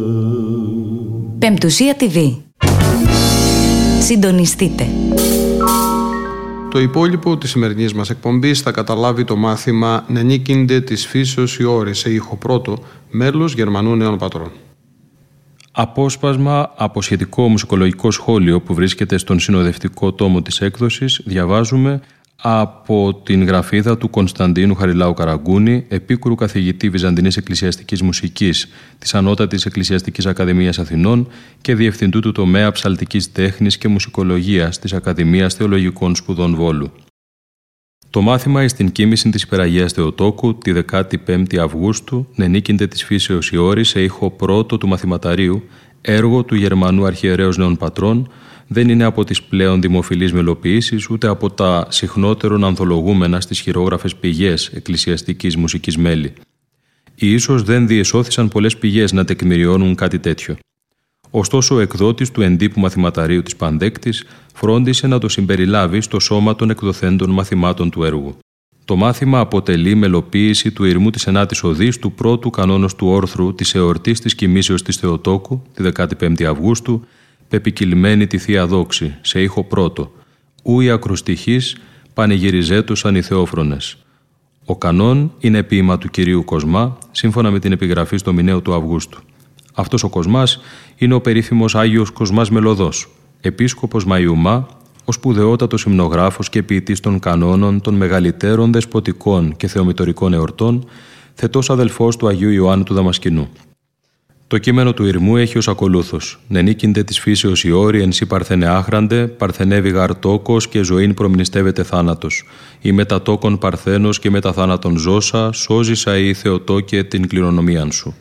Πεμπτουσία TV. Συντονιστείτε. Το υπόλοιπο της σημερινής μας εκπομπής θα καταλάβει το μάθημα «Νενίκυνται της φύσεως η όρη» σε ήχο πρώτο, μέλος Γερμανού Νέων Πατρών. Απόσπασμα από σχετικό μουσικολογικό σχόλιο που βρίσκεται στον συνοδευτικό τόμο της έκδοσης, διαβάζουμε από την γραφίδα του Κωνσταντίνου Χαριλάου Καραγκούνη, επίκουρου καθηγητή Βυζαντινής Εκκλησιαστικής Μουσικής της Ανώτατης Εκκλησιαστικής Ακαδημίας Αθηνών και διευθυντού του τομέα ψαλτικής τέχνης και μουσικολογίας της Ακαδημίας Θεολογικών Σπουδών Βόλου. Το μάθημα εις την κοίμηση της Υπεραγίας Θεοτόκου τη 15η Αυγούστου «Νενίκυνται της φύσεως η όρη» σε ήχο πρώτο του μαθηματαρίου, έργο του Γερμανού Αρχιερέως Νέων Πατρών, δεν είναι από τις πλέον δημοφιλείς μελοποιήσεις ούτε από τα συχνότερον ανθολογούμενα στις χειρόγραφες πηγές εκκλησιαστικής μουσικής μέλη. Ίσως δεν διεσώθησαν πολλές πηγές να τεκμηριώνουν κάτι τέτοιο. Ωστόσο, ο εκδότης του εντύπου μαθηματαρίου της Πανδέκτης φρόντισε να το συμπεριλάβει στο σώμα των εκδοθέντων μαθημάτων του έργου. Το μάθημα αποτελεί μελοποίηση του ηρμού της 9ης Οδής του πρώτου κανόνος του όρθρου της εορτής της κοιμήσεως της Θεοτόκου, τη 15η Αυγούστου, πεπικυλμένη τη Θεία Δόξη, σε ήχο πρώτο, «Ου οι ακροστοιχείς πανηγυριζέτουσαν οι Θεόφρονες». Ο κανόν είναι ποίημα του Κυρίου Κοσμά, σύμφωνα με την επιγραφή στο μηναίο του Αυγούστου. Αυτός ο Κοσμάς είναι ο περίφημος Άγιος Κοσμάς Μελωδός, επίσκοπος Μαϊουμά, ο σπουδαιότατος υμνογράφος και ποιητής των κανόνων των μεγαλύτερων δεσποτικών και θεομητορικών εορτών, θετός αδελφός του Αγίου Ιωάννου του Δαμασκηνού. Το κείμενο του ηρμού έχει ως ακολούθος: «Νενίκυνται της φύσεως η όρη, εν σύ παρθένε άχραντε, παρθενεύει γαρ τόκος και ζωήν προμνηστεύεται θάνατος. Ή μετα τόκον παρθένος και μετα θάνατον ζώσα, σώζησα ή Θεοτόκε την κληρονομίαν σου».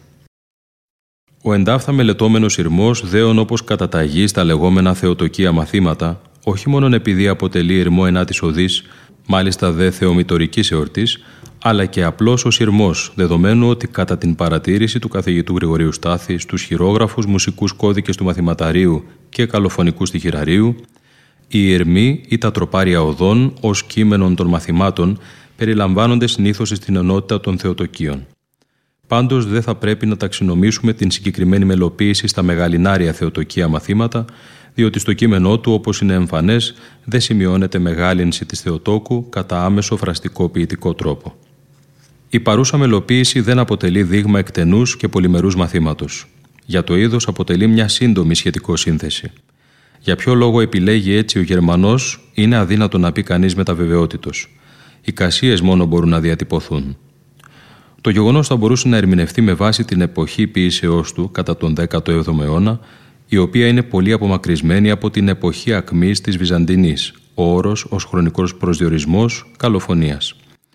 Ο εντάφθα μελετώμενος ηρμός δέον όπως καταταγεί στα λεγόμενα θεοτοκία μαθήματα, όχι μόνον επειδή αποτελεί ηρμό 9ης Οδής, μάλιστα δε θεομητορικής εορτής, αλλά και απλώς ως ηρμός, δεδομένου ότι κατά την παρατήρηση του καθηγητού Γρηγορίου Στάθη στους χειρόγραφους μουσικούς κώδικες του μαθηματαρίου και καλοφωνικού στιχηραρίου, οι ηρμοί ή τα τροπάρια οδών ως κείμενων των μαθημάτων περιλαμβάνονται συνήθως στην ενότητα των θεοτοκίων. Πάντως δεν θα πρέπει να ταξινομήσουμε την συγκεκριμένη μελοποίηση στα μεγαλινάρια θεοτοκία μαθήματα, διότι στο κείμενό του, όπως είναι εμφανές, δεν σημειώνεται μεγάλυνση της Θεοτόκου κατά άμεσο φραστικό ποιητικό τρόπο. Η παρούσα μελοποίηση δεν αποτελεί δείγμα εκτενούς και πολυμερούς μαθήματος. Για το είδος αποτελεί μια σύντομη σχετικό σύνθεση. Για ποιο λόγο επιλέγει έτσι ο Γερμανός είναι αδύνατο να πει κανείς με τα βεβαιότητος. Εικασίες μόνο μπορούν να διατυπωθούν. Το γεγονός θα μπορούσε να ερμηνευτεί με βάση την εποχή ποιήσεώς του κατά τον 17ο αιώνα, η οποία είναι πολύ απομακρυσμένη από την εποχή ακμής της Βυζαντινής, ο όρος ως χρονικός προσδιορισμός καλοφωνίας.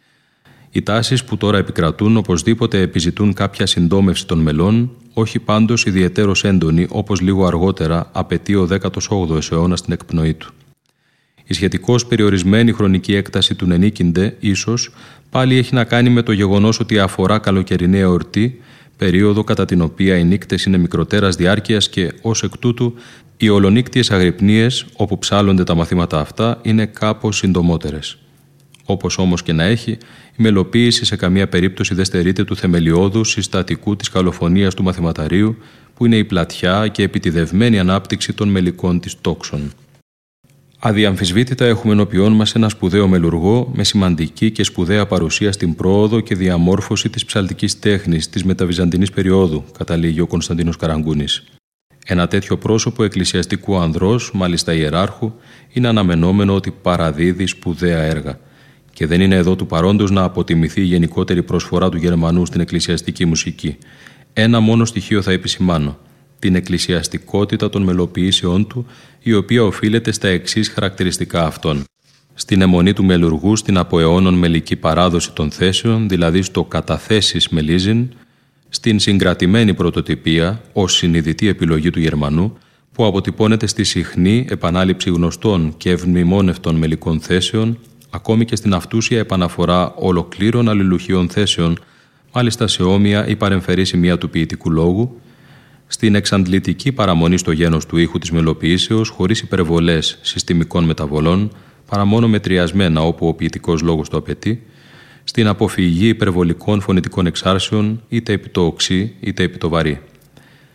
Οι τάσεις που τώρα επικρατούν οπωσδήποτε επιζητούν κάποια συντόμευση των μελών, όχι πάντως ιδιαιτέρως έντονη όπως λίγο αργότερα απαιτεί ο 18ος αιώνας στην εκπνοή του. Η σχετικώς περιορισμένη χρονική έκταση του Νενίκυνται ίσως πάλι έχει να κάνει με το γεγονός ότι αφορά καλοκαιρινή εορτή, περίοδο κατά την οποία οι νύκτες είναι μικροτέρας διάρκειας και ως εκ τούτου οι ολονύκτιες αγρυπνίες όπου ψάλλονται τα μαθήματα αυτά είναι κάπως συντομότερες. Όπως όμως και να έχει, η μελοποίηση σε καμία περίπτωση δεν στερείται του θεμελιώδου συστατικού της καλοφωνίας του μαθηματαρίου, που είναι η πλατιά και επιτηδευμένη ανάπτυξη των μελικών της τόξων. Αδιαμφισβήτητα έχουμε ενώπιόν μας ένα σπουδαίο μελουργό με σημαντική και σπουδαία παρουσία στην πρόοδο και διαμόρφωση της ψαλτικής τέχνης της μεταβυζαντινής περίοδου, καταλήγει ο Κωνσταντίνος Καραγκούνης. Ένα τέτοιο πρόσωπο εκκλησιαστικού ανδρός, μάλιστα ιεράρχου, είναι αναμενόμενο ότι παραδίδει σπουδαία έργα. Και δεν είναι εδώ του παρόντος να αποτιμηθεί η γενικότερη προσφορά του Γερμανού στην εκκλησιαστική μουσική. Ένα μόνο στοιχείο θα επισημάνω: την εκκλησιαστικότητα των μελοποιήσεών του, η οποία οφείλεται στα εξής χαρακτηριστικά αυτών. Στην αιμονή του μελουργού στην από αιώνων μελική παράδοση των θέσεων, δηλαδή στο καταθέσεις μελίζειν, στην συγκρατημένη πρωτοτυπία ως συνειδητή επιλογή του Γερμανού, που αποτυπώνεται στη συχνή επανάληψη γνωστών και ευμνημόνευτων μελικών θέσεων, ακόμη και στην αυτούσια επαναφορά ολοκλήρων αλληλουχιών θέσεων, μάλιστα σε όμοια ή παρεμφερή σημεία του ποιητικού λόγου, στην εξαντλητική παραμονή στο γένος του ήχου της μελοποιήσεως, χωρίς υπερβολές συστημικών μεταβολών, παρά μόνο μετριασμένα όπου ο ποιητικός λόγος το απαιτεί, στην αποφυγή υπερβολικών φωνητικών εξάρσεων, είτε επί το οξύ είτε επί το βαρύ.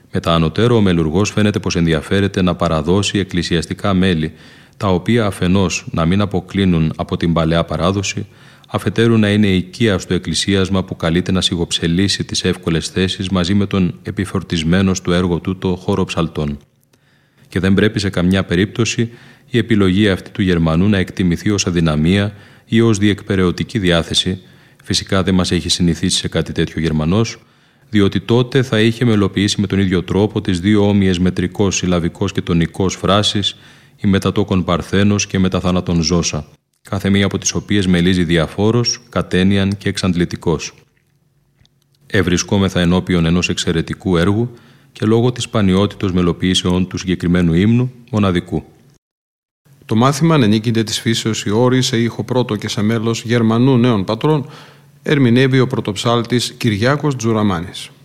Με τα ανωτέρω ο μελουργός φαίνεται πως ενδιαφέρεται να παραδώσει εκκλησιαστικά μέλη, τα οποία αφενός να μην αποκλίνουν από την παλαιά παράδοση, αφετέρου να είναι οικία στο εκκλησίασμα που καλείται να σιγοψελίσει τις εύκολες θέσεις μαζί με τον επιφορτισμένο στο έργο του το χώρο ψαλτών. Και δεν πρέπει σε καμιά περίπτωση η επιλογή αυτή του Γερμανού να εκτιμηθεί ως αδυναμία ή ως διεκπεραιωτική διάθεση, φυσικά δεν μας έχει συνηθίσει σε κάτι τέτοιο Γερμανός, διότι τότε θα είχε μελοποιήσει με τον ίδιο τρόπο τις δύο όμοιες μετρικός, συλλαβικός και τονικός φράσεις, η μετατόκον Παρθένος και μεταθάνατον Ζώσα, κάθε μία από τις οποίες μελίζει διαφόρος, κατένιαν και εξαντλητικός. Ευρισκόμεθα ενώπιον ενός εξαιρετικού έργου και λόγω της σπανιότητος μελοποιήσεων του συγκεκριμένου ύμνου μοναδικού. Το μάθημα «Νενίκηνται της φύσεως οι όροι» σε ήχο πρώτο και σε μέλος Γερμανού νέων πατρών ερμηνεύει ο πρωτοψάλτης Κυριάκος Τζουραμάνης.